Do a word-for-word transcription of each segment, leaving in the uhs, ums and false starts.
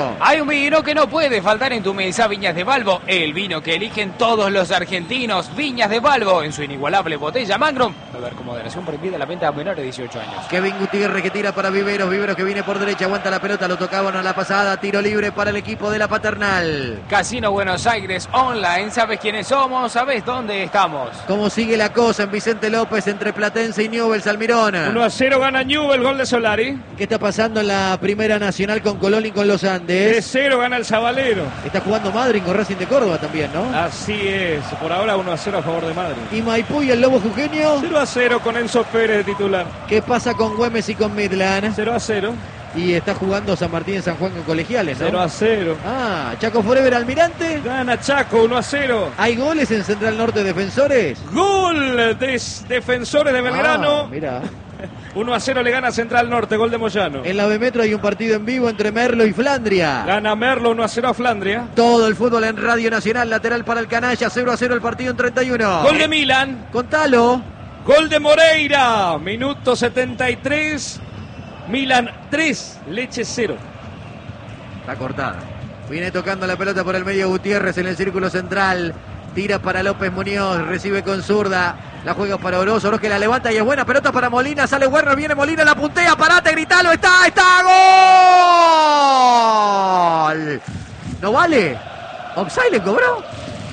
Hay un vino que no puede faltar en tu mesa, Viñas de Balbo, el vino que eligen todos los argentinos. Viñas de Balbo, en su inigualable botella Magnum. Beber con moderación, prohibida la venta a menores de dieciocho años. Kevin Gutiérrez que tira para Viveros, Viveros que viene por derecha, aguanta la pelota, lo tocaban a la pasada, tiro libre para el equipo de la Paternal. Casino Buenos Aires Online, ¿sabes quiénes somos? ¿Sabes dónde estamos? ¿Cómo sigue la cosa en Vicente López entre Platense y Newell's Almirón? uno a cero gana Newell's, gol de Solari. ¿Qué está pasando en la Primera Nacional con Colón y con los Andes? tres cero gana el Sabalero. Está jugando Madryn con Racing de Córdoba también, ¿no? Así es, por ahora uno a cero a favor de Madrid. ¿Y Maipú y el Lobo Jujeño? cero a cero con Enzo Pérez de titular. ¿Qué pasa con Güemes y con Midland? cero a cero. Y está jugando San Martín en San Juan con Colegiales, ¿no? cero a cero. Ah, Chaco Forever Almirante. Gana Chaco uno a cero. ¿Hay goles en Central Norte Defensores? Gol de Defensores de Belgrano. Ah, mira. uno a cero le gana Central Norte, gol de Moyano. En la B Metro hay un partido en vivo entre Merlo y Flandria. Gana Merlo uno a cero a Flandria. Todo el fútbol en Radio Nacional, lateral para el Canalla, cero a cero el partido en treinta y uno. Gol de Milan. Contalo. Gol de Moreira, minuto setenta y tres. Milan tres, Leche cero. Está cortada. Viene tocando la pelota por el medio Gutiérrez en el círculo central. Tira para López Muñoz, recibe con zurda. La juega para Oroz, Oroz que la levanta y es buena pelota para Molina. Sale Werner, viene Molina, la puntea, parate, gritalo, está, está, gol. ¿No vale? ¿Offside le cobró?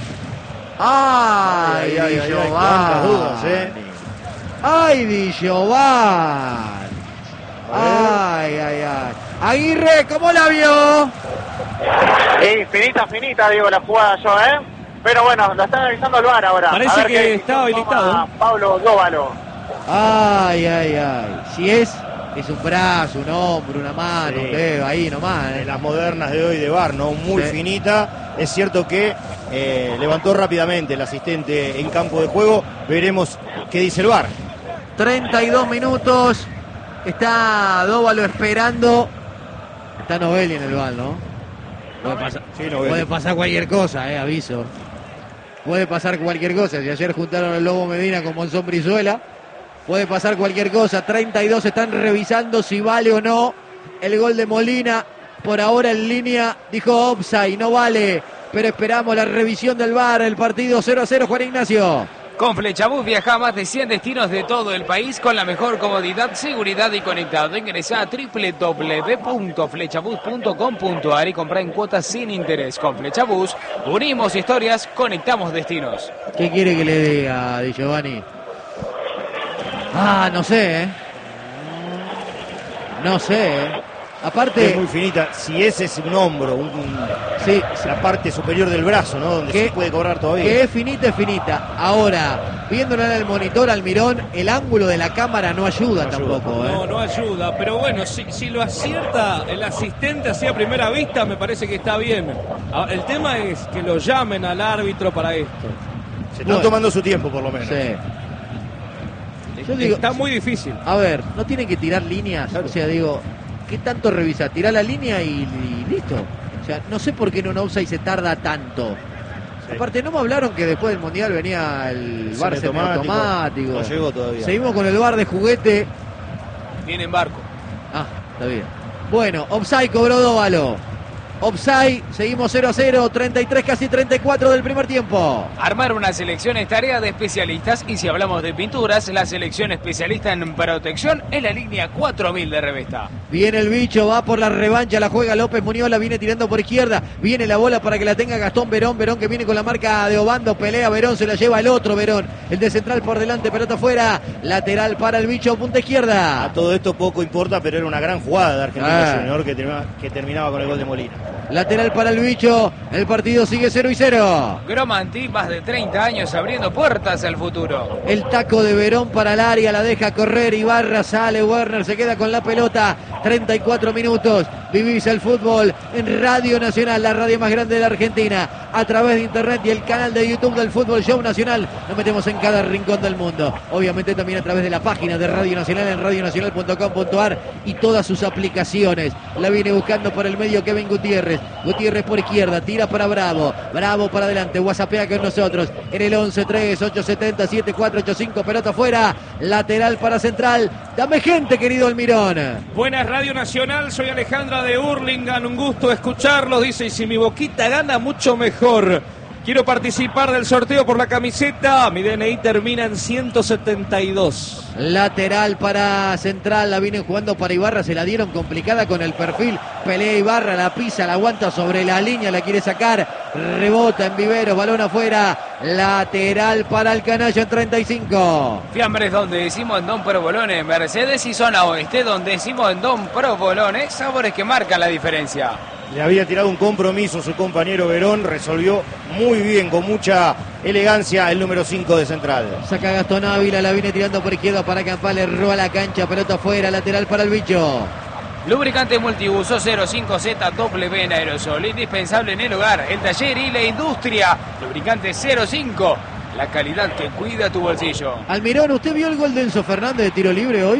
Ay, ay, ay, Di ay, Giovanni. cuántas dudas, ¿eh? Ay, Di Giovanni. Ay, ay, ay. Aguirre, ¿cómo la vio? Sí, finita, finita, digo, la jugada yo, ¿eh? Pero bueno, la están analizando el V A R ahora. Parece a ver que qué estaba habilitado. toma Pablo Dóvalo. Ay, ay, ay. Si es, es un brazo, un hombro, una mano, Sí. un dedo, ahí nomás. ¿eh? En las modernas de hoy de V A R, ¿no? Muy Sí. finita. Es cierto que eh, levantó rápidamente el asistente en campo de juego. Veremos qué dice el V A R. treinta y dos minutos. Está Dóvalo esperando. Está Novelli en el V A R, ¿no? Puede pasar, Sí, Novelli. puede pasar cualquier cosa, eh, aviso. Puede pasar cualquier cosa. Si ayer juntaron al Lobo Medina con Monzón Brizuela, puede pasar cualquier cosa. treinta y dos están revisando si vale o no el gol de Molina. Por ahora en línea dijo offside, no vale. Pero esperamos la revisión del V A R. El partido cero a cero, Juan Ignacio. Con Flechabús viaja a más de cien destinos de todo el país con la mejor comodidad, seguridad y conectado. Ingresa a doble u doble u doble u punto flechabús punto com punto a r y compra en cuotas sin interés. Con Flechabús unimos historias, conectamos destinos. ¿Qué quiere que le diga, Di Giovanni? Ah, no sé, ¿eh? No sé, ¿eh? Aparte... Es muy finita. Si ese es un hombro, un, un- Sí, la parte superior del brazo, ¿no? Donde que, se puede cobrar todavía. que es finita, es finita. Ahora, viéndola en el monitor Almirón, el ángulo de la cámara no ayuda No tampoco, ayuda. ¿eh? No, no ayuda, pero bueno, si, si lo acierta el asistente así a primera vista, me parece que está bien. Ah, el tema es que lo llamen al árbitro para esto. Se están Bueno. tomando su tiempo, por lo menos. Sí. Yo digo, Está muy difícil. a ver, no tienen que tirar líneas, o sea, digo, ¿qué tanto revisa? Tirá la línea y, y listo. O sea, no sé por qué en un offside se tarda tanto. Sí. Aparte, no me hablaron que después del Mundial venía el V A R Semiautomático. semiautomático. No llegó todavía. Seguimos con el V A R de juguete. Viene en barco. Ah, está bien. Bueno, offside cobró Dóvalo. Offside, seguimos cero a cero, treinta y tres, casi treinta y cuatro del primer tiempo. Armar una selección es tarea de especialistas y si hablamos de pinturas, la selección especialista en protección es la línea cuatro mil de Revesta. Viene el bicho, va por la revancha, la juega López Muñoz, la viene tirando por izquierda, viene la bola para que la tenga Gastón Verón, Verón que viene con la marca de Obando, pelea Verón, se la lleva el otro Verón, el de central por delante, pelota afuera, lateral para el bicho, punta izquierda. A todo esto poco importa, pero era una gran jugada de Argentina Ah. Junior que terminaba, que terminaba con el gol de Molina. Lateral para el bicho, el partido sigue cero y cero. Gromanti, más de treinta años abriendo puertas al futuro. El taco de Verón para el área, la deja correr Ibarra, sale Werner, se queda con la pelota, treinta y cuatro minutos, vivís el fútbol en Radio Nacional, la radio más grande de la Argentina, a través de internet y el canal de YouTube del Fútbol Show Nacional, nos metemos en cada rincón del mundo, obviamente también a través de la página de Radio Nacional en radio nacional punto com punto a r y todas sus aplicaciones, la viene buscando por el medio Kevin Gutiérrez, Gutiérrez por izquierda, tira para Bravo, Bravo para adelante, whatsappea con nosotros en el once tres ocho siete cero siete cuatro ocho cinco, pelota afuera, lateral para Central. Dame gente, querido Almirón. Buenas, Radio Nacional, soy Alejandra de Hurlingham, un gusto escucharlos, dice, y si mi Boquita gana, mucho mejor. Quiero participar del sorteo por la camiseta, mi D N I termina en ciento setenta y dos. Lateral para Central, la vienen jugando para Ibarra, se la dieron complicada con el perfil, pelea Ibarra, la pisa, la aguanta sobre la línea, la quiere sacar, rebota en Viveros, balón afuera, lateral para el canalla en treinta y cinco. Fiambres donde decimos en Don Provolone, Mercedes y zona oeste donde decimos en Don Provolone, sabores que marcan la diferencia. Le había tirado un compromiso su compañero Verón, resolvió muy bien, con mucha elegancia, el número cinco de Central. Saca Gastón Ávila, la viene tirando por izquierda para Campás, le roba la cancha, pelota afuera, lateral para el bicho. Lubricante multiuso cero cinco Z W en aerosol, indispensable en el hogar, el taller y la industria. Lubricante cero cinco, la calidad que cuida tu bolsillo. Almirón, ¿usted vio el gol de Enzo Fernández de tiro libre hoy?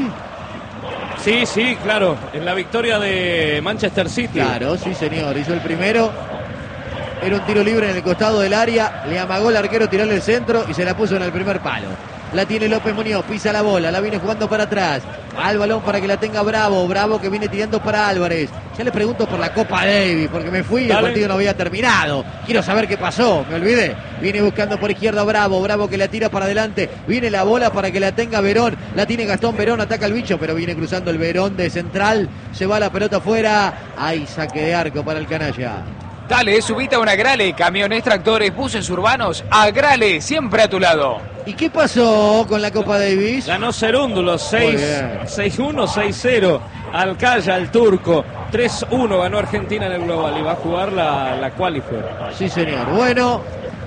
Sí, sí, claro, en la victoria de Manchester City. Claro, sí señor, hizo el primero. Era un tiro libre en el costado del área, le amagó el arquero tirarle el centro y se la puso en el primer palo. La tiene López Muñoz, pisa la bola, la viene jugando para atrás. Al balón para que la tenga Bravo, Bravo que viene tirando para Álvarez. Ya le pregunto por la Copa Davis, porque me fui y el partido no había terminado. Quiero saber qué pasó, me olvidé. Viene buscando por izquierda Bravo, Bravo que la tira para adelante. Viene la bola para que la tenga Verón. La tiene Gastón Verón, ataca al bicho, pero viene cruzando el Verón de Central. Se va la pelota afuera. Hay saque de arco para el canalla. Dale, subite a un Agrale, camiones, tractores, buses urbanos, Agrale, siempre a tu lado. ¿Y qué pasó con la Copa Davis? Ganó Cerúndulo, seis uno, seis cero. Alcaya, el turco. tres uno ganó Argentina en el global y va a jugar la, la qualifier. Sí, señor. Bueno,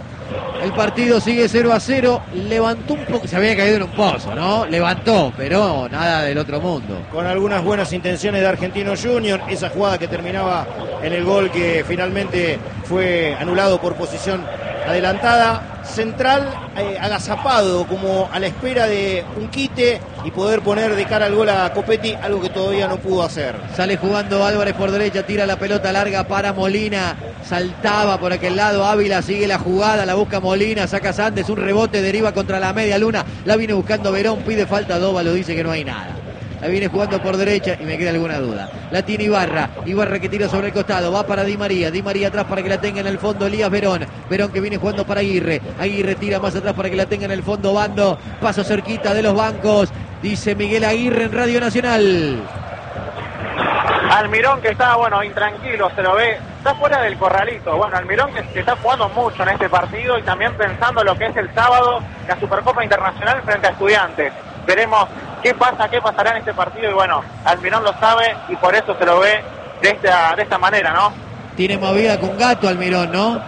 el partido sigue cero a cero. Levantó un poco, se había caído en un pozo, ¿no? Levantó, pero nada del otro mundo. Con algunas buenas intenciones de Argentino Junior, esa jugada que terminaba en el gol que finalmente fue anulado por posición adelantada. Central eh, agazapado, como a la espera de un quite y poder poner de cara al gol a Copetti, algo que todavía no pudo hacer. Sale jugando Álvarez por derecha, tira la pelota larga para Molina, saltaba por aquel lado, Ávila sigue la jugada, la busca Molina, saca Sandes, un rebote, deriva contra la media luna, la viene buscando Verón, pide falta, Dóvalo dice que no hay nada. La viene jugando por derecha y me queda alguna duda. La tiene Ibarra. Ibarra que tira sobre el costado. Va para Di María. Di María atrás para que la tenga en el fondo Elías Verón. Verón que viene jugando para Aguirre. Aguirre tira más atrás para que la tenga en el fondo Bando. Paso cerquita de los bancos. Dice Miguel Aguirre en Radio Nacional. Almirón que está, bueno, intranquilo, se lo ve, está fuera del corralito. Bueno, Almirón que, que está jugando mucho en este partido y también pensando lo que es el sábado, la Supercopa Internacional frente a Estudiantes. Veremos qué pasa, qué pasará en este partido y bueno, Almirón lo sabe y por eso se lo ve de esta, de esta manera, ¿no? Tiene movida con Gato Almirón, ¿no?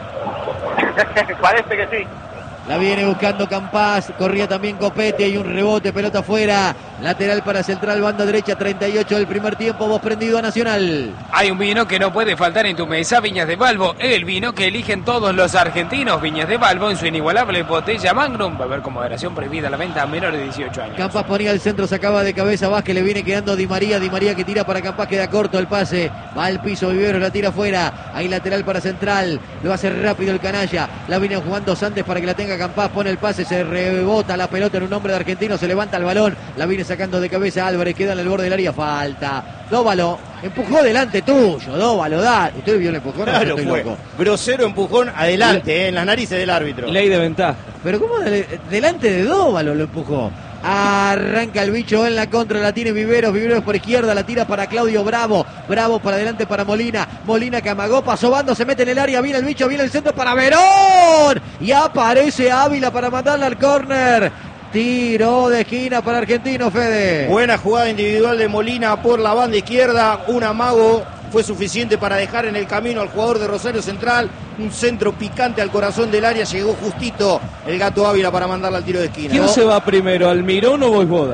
Parece que sí. La viene buscando Campás, corría también Copetti, hay un rebote, pelota afuera, lateral para Central, banda derecha, treinta y ocho del primer tiempo, vos prendido a Nacional. Hay un vino que no puede faltar en tu mesa, Viñas de Balbo, el vino que eligen todos los argentinos, Viñas de Balbo en su inigualable botella Magnum, va a haber con moderación prohibida la venta a menores de dieciocho años. Campás ponía el centro, sacaba de cabeza Vázquez, le viene quedando Di María, Di María que tira para Campás, queda corto el pase, va al piso, Viveros la tira afuera, hay lateral para Central, lo hace rápido el canalla, la viene jugando Santos para que la tenga Campás, pone el pase, se rebota la pelota en un hombre de argentino, se levanta el balón, la viene sacando de cabeza Álvarez, queda en el borde del área, falta. Dóvalo, empujó delante tuyo, Dóvalo, da. ¿Usted vio el empujón? Claro, no, fue. loco. Grosero empujón adelante, eh, en las narices del árbitro. Ley de ventaja. Pero ¿cómo de- delante de Dóvalo lo empujó? Arranca el bicho en la contra, la tiene Viveros, Viveros por izquierda, la tira para Claudio Bravo, Bravo para adelante para Molina, Molina que amagó, pasó Bando, se mete en el área, viene el bicho, viene el centro para Verón, y aparece Ávila para mandarla al córner, tiro de esquina para Argentino, Fede. Buena jugada individual de Molina por la banda izquierda, un amago fue suficiente para dejar en el camino al jugador de Rosario Central, un centro picante al corazón del área, llegó justito el Gato Ávila para mandarla al tiro de esquina. ¿Quién ¿No? se va primero, Almirón o Voivoda?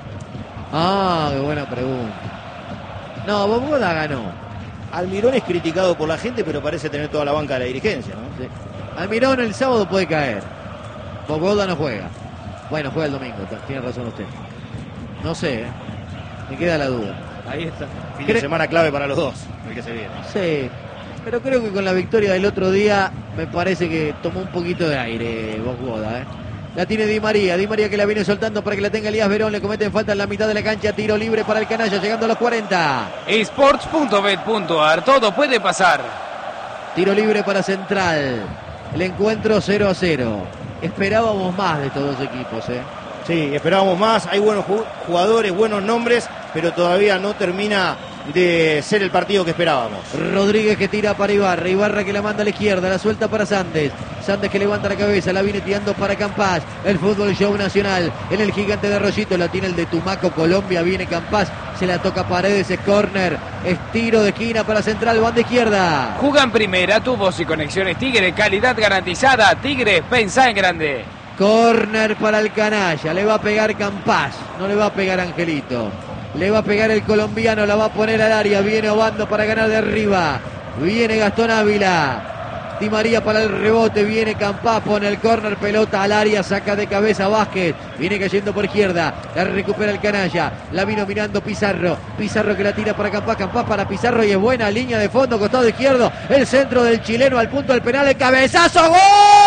Ah, qué buena pregunta. No, Boboda ganó. Almirón es criticado por la gente, pero parece tener toda la banca de la dirigencia, ¿no? Sí. Almirón el sábado puede caer. Boboda no juega. Bueno, juega el domingo, tiene razón usted. No sé, ¿eh? Me queda la duda. Ahí está. Fin Cre- de semana clave para los dos, el que se viene. Sí, pero creo que con la victoria del otro día me parece que tomó un poquito de aire Boboda, ¿eh? La tiene Di María. Di María que la viene soltando para que la tenga Elías Verón. Le cometen falta en la mitad de la cancha. Tiro libre para el canalla, llegando a los cuarenta. esports punto bet punto a r. Todo puede pasar. Tiro libre para Central. El encuentro cero a cero. Esperábamos más de estos dos equipos, ¿eh? Sí, esperábamos más. Hay buenos jugadores, buenos nombres, pero todavía no termina de ser el partido que esperábamos. Rodríguez que tira para Ibarra. Ibarra que la manda a la izquierda. La suelta para Sandes. Sandes que levanta la cabeza. La viene tirando para Campás. El fútbol show nacional. En el gigante de Arroyito. La tiene el de Tumaco, Colombia. Viene Campás. Se la toca Paredes. Es córner. Es tiro de esquina para Central. Banda izquierda. Juega en primera. Tubos y conexiones Tigre. Calidad garantizada. Tigre, pensá en grande. Córner para el canalla. Le va a pegar Campás. No le va a pegar Angelito. Le va a pegar el colombiano. La va a poner al área. Viene Obando para ganar de arriba. Viene Gastón Ávila. Di María para el rebote. Viene Campás. Pone el córner. Pelota al área. Saca de cabeza Vázquez. Viene cayendo por izquierda. La recupera el canalla. La vino mirando Pizarro. Pizarro que la tira para Campás. Campás para Pizarro. Y es buena línea de fondo. Costado izquierdo. El centro del chileno al punto del penal. El cabezazo. ¡Gol!